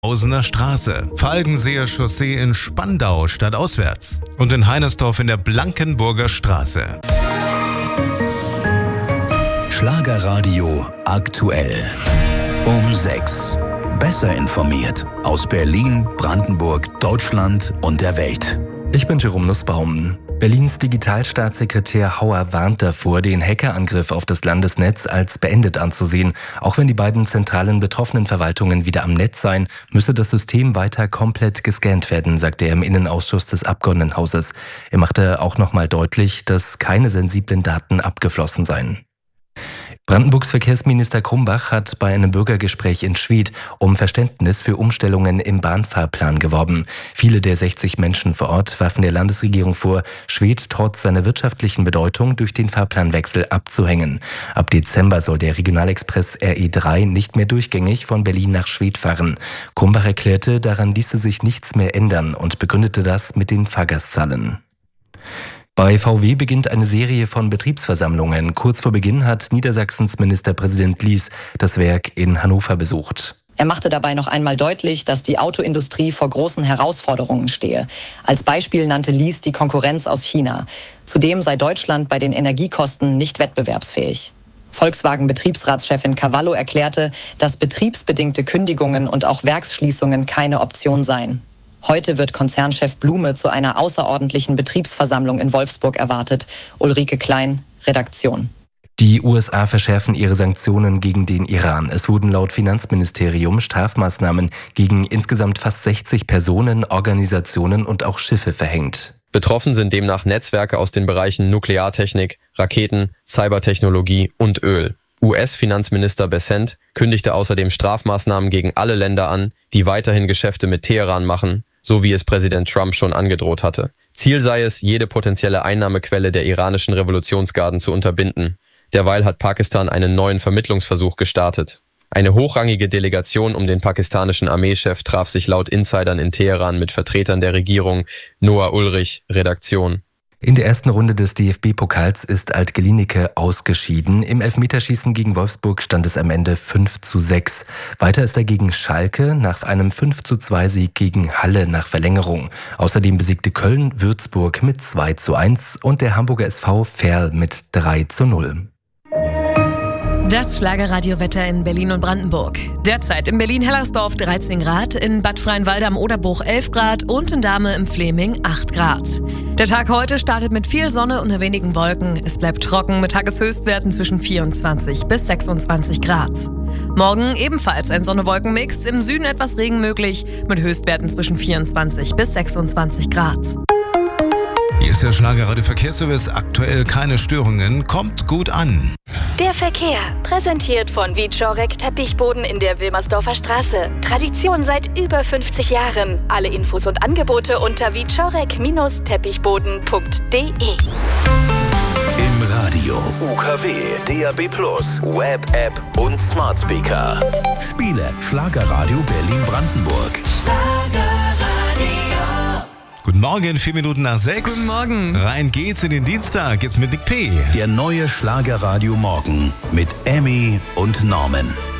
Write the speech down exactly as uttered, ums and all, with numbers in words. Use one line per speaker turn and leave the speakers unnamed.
Hausener Straße, Falkenseer Chaussee in Spandau stadtauswärts und in Heinersdorf in der Blankenburger Straße.
Schlagerradio aktuell. Um sechs. Besser informiert aus Berlin, Brandenburg, Deutschland und der Welt.
Ich bin Jerome Nussbaum. Berlins Digitalstaatssekretär Hauer warnt davor, den Hackerangriff auf das Landesnetz als beendet anzusehen. Auch wenn die beiden zentralen betroffenen Verwaltungen wieder am Netz seien, müsse das System weiter komplett gescannt werden, sagte er im Innenausschuss des Abgeordnetenhauses. Er machte auch nochmal deutlich, dass keine sensiblen Daten abgeflossen seien. Brandenburgs Verkehrsminister Krumbach hat bei einem Bürgergespräch in Schwedt um Verständnis für Umstellungen im Bahnfahrplan geworben. Viele der sechzig Menschen vor Ort warfen der Landesregierung vor, Schwedt trotz seiner wirtschaftlichen Bedeutung durch den Fahrplanwechsel abzuhängen. Ab Dezember soll der Regionalexpress R E drei nicht mehr durchgängig von Berlin nach Schwedt fahren. Krumbach erklärte, daran ließe sich nichts mehr ändern und begründete das mit den Fahrgastzahlen. Bei V W beginnt eine Serie von Betriebsversammlungen. Kurz vor Beginn hat Niedersachsens Ministerpräsident Lies das Werk in Hannover besucht.
Er machte dabei noch einmal deutlich, dass die Autoindustrie vor großen Herausforderungen stehe. Als Beispiel nannte Lies die Konkurrenz aus China. Zudem sei Deutschland bei den Energiekosten nicht wettbewerbsfähig. Volkswagen-Betriebsratschefin Cavallo erklärte, dass betriebsbedingte Kündigungen und auch Werksschließungen keine Option seien. Heute wird Konzernchef Blume zu einer außerordentlichen Betriebsversammlung in Wolfsburg erwartet. Ulrike Klein, Redaktion.
Die U S A verschärfen ihre Sanktionen gegen den Iran. Es wurden laut Finanzministerium Strafmaßnahmen gegen insgesamt fast sechzig Personen, Organisationen und auch Schiffe verhängt.
Betroffen sind demnach Netzwerke aus den Bereichen Nukleartechnik, Raketen, Cybertechnologie und Öl. U S-Finanzminister Bessent kündigte außerdem Strafmaßnahmen gegen alle Länder an, die weiterhin Geschäfte mit Teheran machen, so wie es Präsident Trump schon angedroht hatte. Ziel sei es, jede potenzielle Einnahmequelle der iranischen Revolutionsgarden zu unterbinden. Derweil hat Pakistan einen neuen Vermittlungsversuch gestartet. Eine hochrangige Delegation um den pakistanischen Armeechef traf sich laut Insidern in Teheran mit Vertretern der Regierung. Noah Ulrich, Redaktion.
In der ersten Runde des D F B-Pokals ist Alt-Gelinike ausgeschieden. Im Elfmeterschießen gegen Wolfsburg stand es am Ende fünf zu sechs. Weiter ist er gegen Schalke nach einem fünf zu zwei Sieg gegen Halle nach Verlängerung. Außerdem besiegte Köln Würzburg mit zwei zu eins und der Hamburger S V Verl mit drei zu null.
Das Schlagerradiowetter in Berlin und Brandenburg. Derzeit in Berlin-Hellersdorf dreizehn Grad, in Bad Freienwalde am Oderbruch elf Grad und in Dahme im Fläming acht Grad. Der Tag heute startet mit viel Sonne und wenigen Wolken. Es bleibt trocken mit Tageshöchstwerten zwischen vierundzwanzig bis sechsundzwanzig Grad. Morgen ebenfalls ein Sonne-Wolken-Mix, im Süden etwas Regen möglich mit Höchstwerten zwischen vierundzwanzig bis sechsundzwanzig Grad.
Hier ist der Schlagerradio Verkehrsservice. Aktuell keine Störungen. Kommt gut an.
Der Verkehr, präsentiert von Wieczorek Teppichboden in der Wilmersdorfer Straße. Tradition seit über fünfzig Jahren. Alle Infos und Angebote unter wieczorek Teppichboden punkt de.
Im Radio, U K W, D A B plus, Web, App und Smart Speaker. Spiele Schlagerradio Berlin-Brandenburg.
Guten Morgen, vier Minuten nach sechs.
Guten Morgen.
Rein geht's in den Dienstag, jetzt mit Nick P.
Der neue Schlagerradio Morgen mit Emmy und Norman.